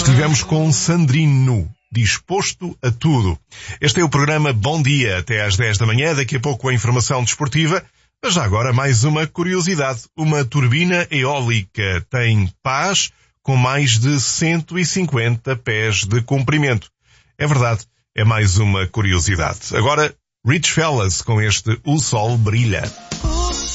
Estivemos com Sandrino, disposto a tudo. Este é o programa Bom Dia, até às 10 da manhã. Daqui a pouco a informação desportiva. Mas já agora mais uma curiosidade. Uma turbina eólica tem pás com mais de 150 pés de comprimento. É verdade, é mais uma curiosidade. Agora, Rich Fellas com este O Sol Brilha.